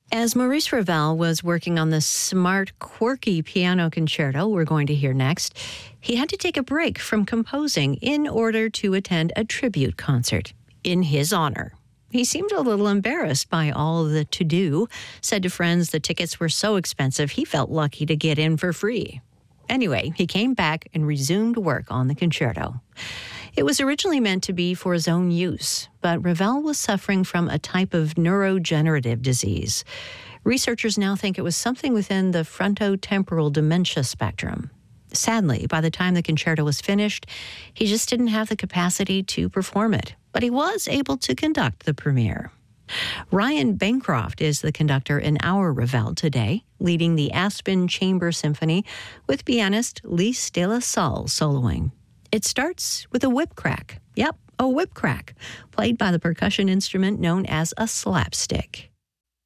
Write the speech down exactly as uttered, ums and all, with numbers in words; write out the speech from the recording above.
As Maurice Ravel was working on the smart, quirky piano concerto we're going to hear next, he had to take a break from composing in order to attend a tribute concert in his honor. He seemed a little embarrassed by all the to-do, said to friends the tickets were so expensive he felt lucky to get in for free. Anyway, he came back and resumed work on the concerto. It was originally meant to be for his own use, but Ravel was suffering from a type of neurodegenerative disease. Researchers now think it was something within the frontotemporal dementia spectrum. Sadly, by the time the concerto was finished, he just didn't have the capacity to perform it, but he was able to conduct the premiere. Ryan Bancroft is the conductor in our Ravel today, leading the Aspen Chamber Symphony with pianist Lise de la Salle soloing. It starts with a whip crack. Yep, a whip crack, played by the percussion instrument known as a slapstick.